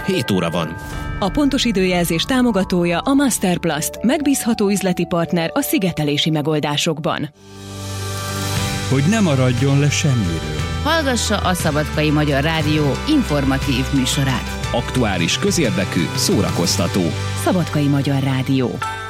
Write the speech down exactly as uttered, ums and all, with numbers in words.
hét óra van. A pontos időjelzés támogatója a Masterplast, megbízható üzleti partner a szigetelési megoldásokban. Hogy ne maradjon le semmiről. Hallgassa a Szabadkai Magyar Rádió informatív műsorát. Aktuális, közérdekű, szórakoztató. Szabadkai Magyar Rádió.